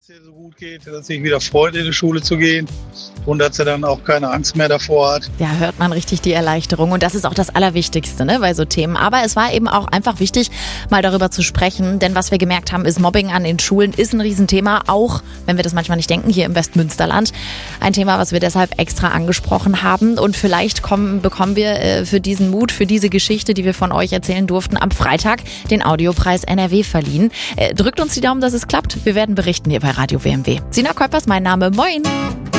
ihr so gut geht, dass sie sich wieder freut, in die Schule zu gehen und dass sie dann auch keine Angst mehr davor hat. Ja, hört man richtig die Erleichterung und das ist auch das Allerwichtigste, ne, bei so Themen. Aber es war eben auch einfach wichtig, mal darüber zu sprechen, denn was wir gemerkt haben, ist, Mobbing an den Schulen ist ein Riesenthema, auch wenn wir das manchmal nicht denken, hier im Westmünsterland. Ein Thema, was wir deshalb extra angesprochen haben und vielleicht bekommen wir für diesen Mut, für diese Geschichte, die wir von euch erzählen durften, am Freitag den Audiopreis NRW verliehen. Drückt uns die Daumen, dass es klappt. Wir werden berichten hier bei Radio WMW. Sina Kolpers, mein Name. Moin!